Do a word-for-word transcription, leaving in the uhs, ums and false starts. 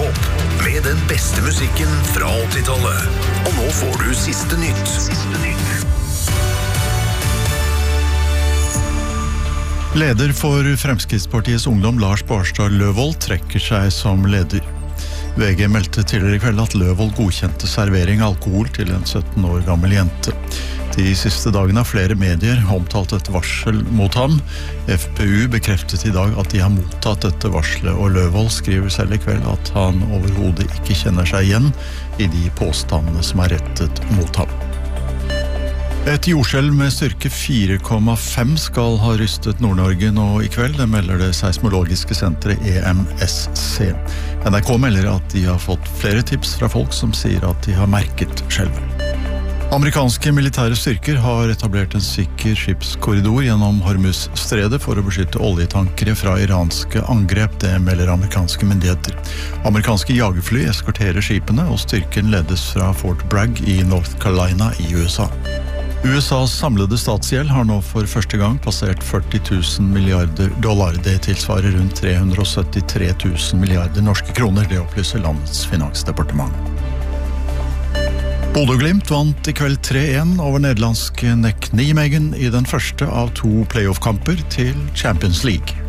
Radiopop med den beste musikken fra åttitallet. Og nå får du siste nytt. Siste nytt. Leder for Fremskrittspartiets ungdom Lars Barstad Løvold trekker seg som leder. V G meldte tidligere i kveld at Løvold godkjente servering av alkohol til en sytten år gammel jente. De siste dagene har flere medier omtalt et varsel mot ham. F P U bekreftet i dag at de har mottatt dette varselet, og Løvold skriver selv i kveld at han overhodet ikke kjenner seg igjen i de påstandene som er rettet mot ham. Et jordskjelv med styrke fire komma fem skal ha rystet Nord-Norge nå i kveld, det melder det seismologiske senteret E M S C. N R K melder at de har fått flere tips fra folk som sier at de har merket skjelvet. Amerikanske militære styrker har etablert en sikker skipskorridor gjennom Hormuz-stredet for å beskytte oljetankere fra iranske angrep, det melder amerikanske myndigheter. Amerikanske jagerfly eskorterer skipene, og styrken ledes fra Fort Bragg i North Carolina i U S A. U S A's samlede statsgjeld har nå for første gang passert førti tusen milliarder dollar. Det tilsvarer rundt tre hundre syttitre tusen milliarder norske kroner, det opplyser landets finansdepartement. Bodø/Glimt vant i kveld tre én over nederlandske Nek Nijmegen i den første av to playoff-kamper til Champions League.